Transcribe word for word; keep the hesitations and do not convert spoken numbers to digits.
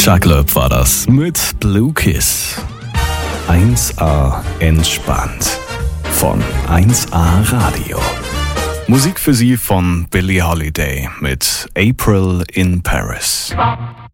Chuck Loeb war das mit Blue Kiss. eins A entspannt von eins A Radio. Musik für Sie von Billie Holiday mit April in Paris.